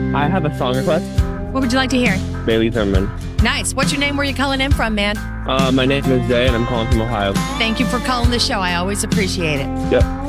I have a song request. What would you like to hear? Bailey Thurman. Nice. What's your name? Where are you calling in from, man? My name is Jay, and I'm calling from Ohio. Thank you for calling the show. I always appreciate it. Yep.